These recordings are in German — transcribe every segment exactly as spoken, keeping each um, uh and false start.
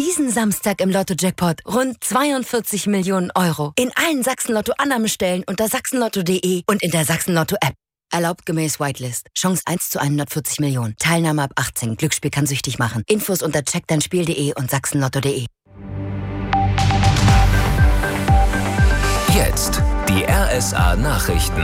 diesen Samstag im Lotto-Jackpot rund zweiundvierzig Millionen Euro. In allen Sachsen-Lotto-Annahmestellen unter sachsenlotto punkt de und in der Sachsen-Lotto-App. Erlaubt gemäß Whitelist. Chance eins zu hundertvierzig Millionen. Teilnahme ab achtzehn. Glücksspiel kann süchtig machen. Infos unter check dein spiel punkt de und sachsenlotto punkt de. Jetzt die R S A-Nachrichten.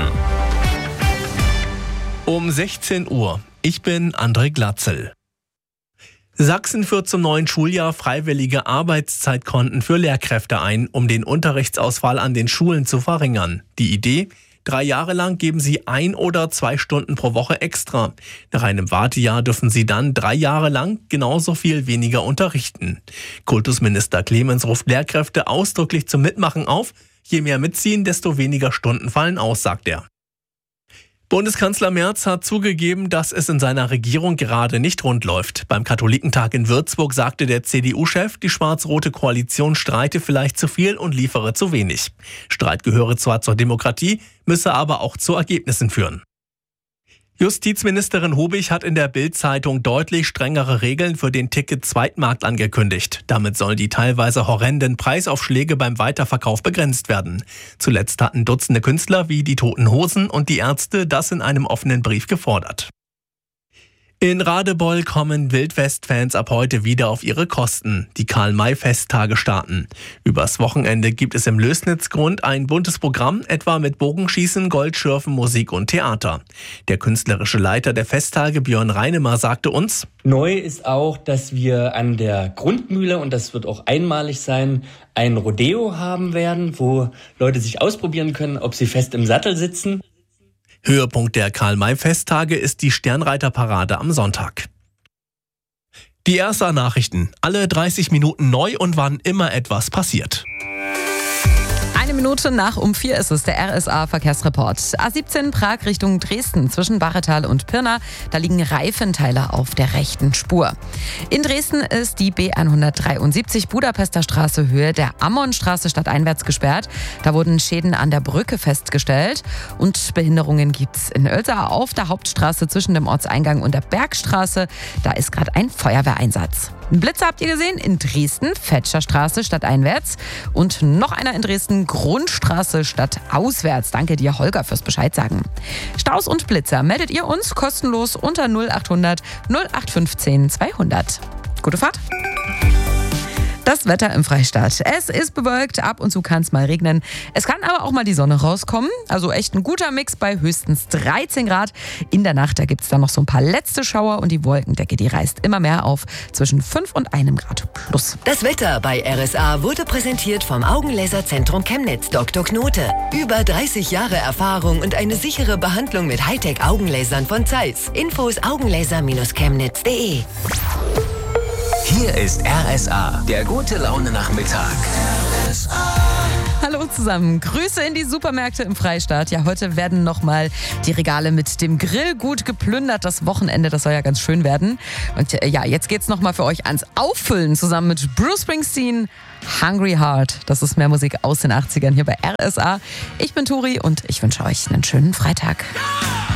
Um sechzehn Uhr. Ich bin André Glatzel. Sachsen führt zum neuen Schuljahr freiwillige Arbeitszeitkonten für Lehrkräfte ein, um den Unterrichtsausfall an den Schulen zu verringern. Die Idee? Drei Jahre lang geben sie ein oder zwei Stunden pro Woche extra. Nach einem Wartejahr dürfen sie dann drei Jahre lang genauso viel weniger unterrichten. Kultusminister Clemens ruft Lehrkräfte ausdrücklich zum Mitmachen auf. Je mehr mitziehen, desto weniger Stunden fallen aus, sagt er. Bundeskanzler Merz hat zugegeben, dass es in seiner Regierung gerade nicht rund läuft. Beim Katholikentag in Würzburg sagte der C D U-Chef, die schwarz-rote Koalition streite vielleicht zu viel und liefere zu wenig. Streit gehöre zwar zur Demokratie, müsse aber auch zu Ergebnissen führen. Justizministerin Hubich hat in der Bild-Zeitung deutlich strengere Regeln für den Ticket-Zweitmarkt angekündigt. Damit sollen die teilweise horrenden Preisaufschläge beim Weiterverkauf begrenzt werden. Zuletzt hatten Dutzende Künstler wie die Toten Hosen und die Ärzte das in einem offenen Brief gefordert. In Radebeul kommen Wildwest-Fans ab heute wieder auf ihre Kosten. Die Karl-May-Festtage starten. Übers Wochenende gibt es im Lößnitzgrund ein buntes Programm, etwa mit Bogenschießen, Goldschürfen, Musik und Theater. Der künstlerische Leiter der Festtage, Björn Reinemer, sagte uns: Neu ist auch, dass wir an der Grundmühle, und das wird auch einmalig sein, ein Rodeo haben werden, wo Leute sich ausprobieren können, ob sie fest im Sattel sitzen. Höhepunkt der Karl-May-Festtage ist die Sternreiterparade am Sonntag. Die R S A-Nachrichten. Alle dreißig Minuten neu und wann immer etwas passiert. Eine Minute nach um vier ist es, der R S A-Verkehrsreport. A siebzehn Prag Richtung Dresden zwischen Bachetal und Pirna. Da liegen Reifenteile auf der rechten Spur. In Dresden ist die B hundertdreiundsiebzig Budapester Straße Höhe der Ammonstraße stadteinwärts gesperrt. Da wurden Schäden an der Brücke festgestellt. Und Behinderungen gibt es in Oelsa auf der Hauptstraße zwischen dem Ortseingang und der Bergstraße. Da ist gerade ein Feuerwehreinsatz. Ein Blitzer habt ihr gesehen in Dresden, Fetscherstraße stadteinwärts. Und noch einer in Dresden, Grundstraße stadtauswärts. Danke dir, Holger, fürs Bescheid sagen. Staus und Blitzer meldet ihr uns kostenlos unter null achthundert null acht fünfzehn zweihundert. Gute Fahrt! Das Wetter im Freistaat. Es ist bewölkt, ab und zu kann es mal regnen. Es kann aber auch mal die Sonne rauskommen. Also echt ein guter Mix bei höchstens dreizehn Grad. In der Nacht, da gibt es dann noch so ein paar letzte Schauer und die Wolkendecke, die reißt immer mehr auf zwischen fünf und einem Grad plus. Das Wetter bei R S A wurde präsentiert vom Augenlaserzentrum Chemnitz Doktor Knote. Über dreißig Jahre Erfahrung und eine sichere Behandlung mit Hightech-Augenlasern von Zeiss. Infos augenlaser chemnitz punkt de. Hier ist R S A, der gute Laune-Nachmittag. R S A. Hallo zusammen, Grüße in die Supermärkte im Freistaat. Ja, heute werden nochmal die Regale mit dem Grillgut geplündert. Das Wochenende, das soll ja ganz schön werden. Und äh, ja, jetzt geht's nochmal für euch ans Auffüllen zusammen mit Bruce Springsteen, Hungry Heart. Das ist mehr Musik aus den achtzigern hier bei R S A. Ich bin Turi und ich wünsche euch einen schönen Freitag.